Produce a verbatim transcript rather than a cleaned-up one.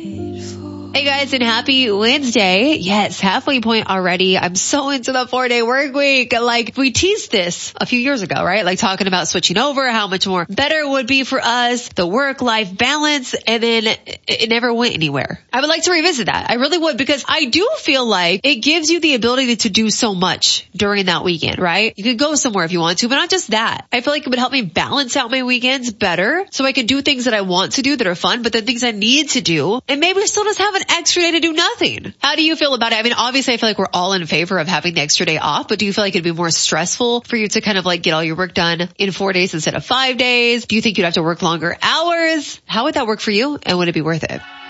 Hey guys, and happy Wednesday. Yes, halfway point already. I'm so into the four day work week. Like, we teased this a few years ago, right? Like talking about switching over, how much more better it would be for us, the work-life balance, and then it, it never went anywhere. I would like to revisit that. I really would, because I do feel like it gives you the ability to do so much during that weekend, right? You could go somewhere if you want to, but not just that. I feel like it would help me balance out my weekends better so I can do things that I want to do that are fun, but then things I need to do, and maybe still just have an extra day to do nothing. How do you feel about it? I mean, obviously I feel like we're all in favor of having the extra day off, but do you feel like it'd be more stressful for you to kind of like get all your work done in four days instead of five days? Do you think you'd have to work longer hours? How would that work for you? And would it be worth it?